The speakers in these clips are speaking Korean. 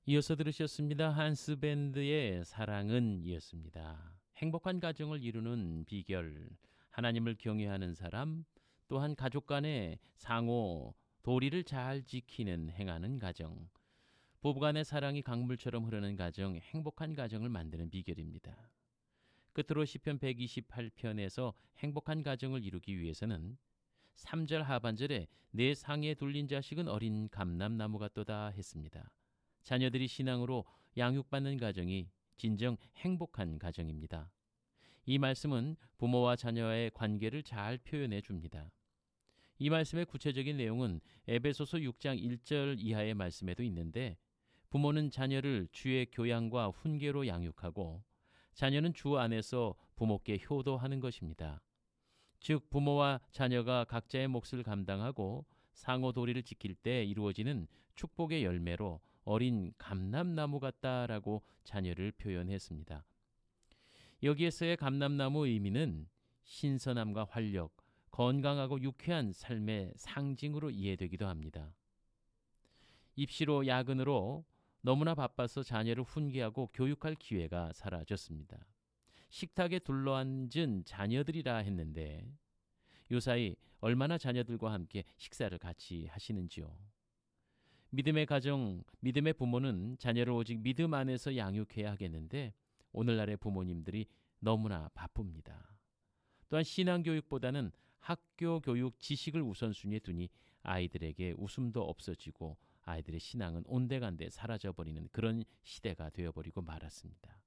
이어서 들으셨습니다. 한스 밴드의 사랑은 이었습니다. 행복한 가정을 이루는 비결, 하나님을 경외하는 사람, 또한 가족 간의 상호 도리를 잘 지키는 행하는 가정, 부부 간의 사랑이 강물처럼 흐르는 가정, 행복한 가정을 만드는 비결입니다. 끝으로 시편 128편에서 행복한 가정을 이루기 위해서는 3절 하반절에 내 상에 둘린 자식은 어린 감람나무 같도다 했습니다. 자녀들이 신앙으로 양육받는 가정이 진정 행복한 가정입니다. 이 말씀은 부모와 자녀와의 관계를 잘 표현해 줍니다. 이 말씀의 구체적인 내용은 에베소서 6장 1절 이하의 말씀에도 있는데, 부모는 자녀를 주의 교양과 훈계로 양육하고 자녀는 주 안에서 부모께 효도하는 것입니다. 즉 부모와 자녀가 각자의 몫을 감당하고 상호 도리를 지킬 때 이루어지는 축복의 열매로 어린 감람나무 같다라고 자녀를 표현했습니다. 여기에서의 감람나무 의미는 신선함과 활력, 건강하고 유쾌한 삶의 상징으로 이해되기도 합니다. 입시로 야근으로 너무나 바빠서 자녀를 훈계하고 교육할 기회가 사라졌습니다. 식탁에 둘러앉은 자녀들이라 했는데 요사이 얼마나 자녀들과 함께 식사를 같이 하시는지요. 믿음의 가정, 믿음의 부모는 자녀를 오직 믿음 안에서 양육해야 하겠는데 오늘날의 부모님들이 너무나 바쁩니다. 또한 신앙교육보다는 학교 교육 지식을 우선순위에 두니 아이들에게 웃음도 없어지고 아이들의 신앙은 온데간데 사라져버리는 그런 시대가 되어버리고 말았습니다.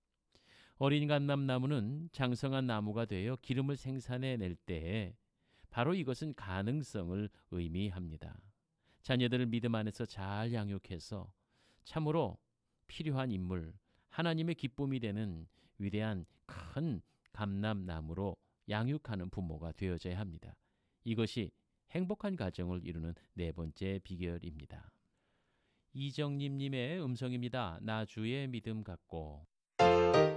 어린 감람나무는 장성한 나무가 되어 기름을 생산해낼 때에 바로 이것은 가능성을 의미합니다. 자녀들을 믿음 안에서 잘 양육해서 참으로 필요한 인물, 하나님의 기쁨이 되는 위대한 큰 감람나무로 양육하는 부모가 되어져야 합니다. 이것이 행복한 가정을 이루는 네 번째 비결입니다. 이정림님의 음성입니다. 나 주의 믿음 갖고.